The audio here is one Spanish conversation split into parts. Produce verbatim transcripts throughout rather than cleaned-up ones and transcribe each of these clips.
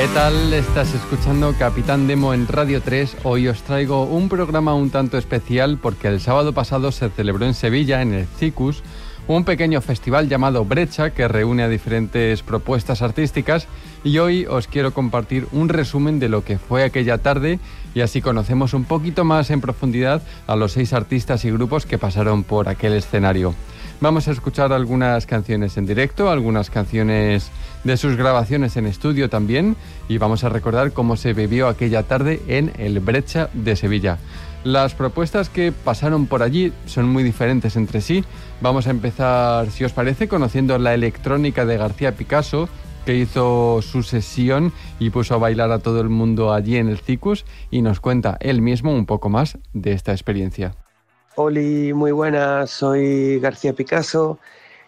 ¿Qué tal? Estás escuchando Capitán Demo en Radio tres. Hoy os traigo un programa un tanto especial porque el sábado pasado se celebró en Sevilla, en el Cicus, un pequeño festival llamado Brecha que reúne a diferentes propuestas artísticas, y hoy os quiero compartir un resumen de lo que fue aquella tarde y así conocemos un poquito más en profundidad a los seis artistas y grupos que pasaron por aquel escenario. Vamos a escuchar algunas canciones en directo, algunas canciones de sus grabaciones en estudio también, y vamos a recordar cómo se vivió aquella tarde en el Brecha de Sevilla. Las propuestas que pasaron por allí son muy diferentes entre sí. Vamos a empezar, si os parece, conociendo la electrónica de García Picasso, que hizo su sesión y puso a bailar a todo el mundo allí en el Cicus, y nos cuenta él mismo un poco más de esta experiencia. Oli, muy buenas, soy García Picasso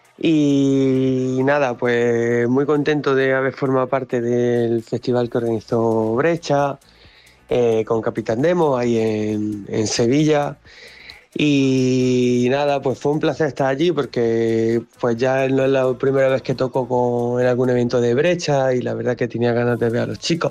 y nada, pues muy contento de haber formado parte del festival que organizó Brecha eh, con Capitán Demo ahí en, en Sevilla. Y nada, pues fue un placer estar allí porque pues ya no es la primera vez que toco con, en algún evento de Brecha, y la verdad que tenía ganas de ver a los chicos.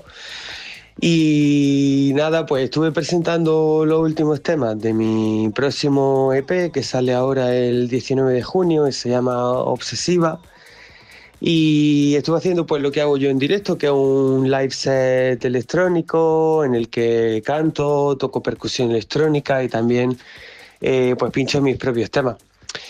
Y nada, pues estuve presentando los últimos temas de mi próximo E P que sale ahora el diecinueve de junio y se llama Obsesiva. Y estuve haciendo pues lo que hago yo en directo, que es un live set electrónico en el que canto, toco percusión electrónica y también eh, pues pincho mis propios temas.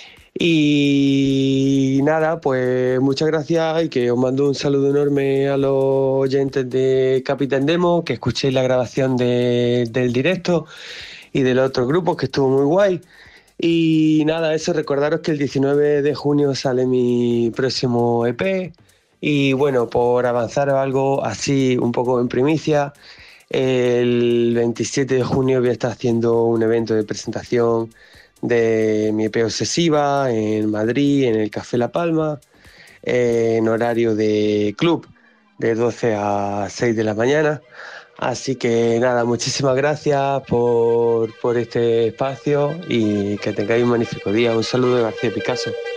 Y nada, pues muchas gracias y que os mando un saludo enorme a los oyentes de Capitán Demo, que escuchéis la grabación de, del directo y de los otros grupos, que estuvo muy guay. Y nada, eso, recordaros que el diecinueve de junio sale mi próximo E P, y bueno, por avanzar algo así un poco en primicia, el veintisiete de junio voy a estar haciendo un evento de presentación de mi E P Obsesiva en Madrid, en el Café La Palma, eh, en horario de club, de doce a seis de la mañana. Así que nada, muchísimas gracias por, por este espacio y que tengáis un magnífico día. Un saludo de García Picasso.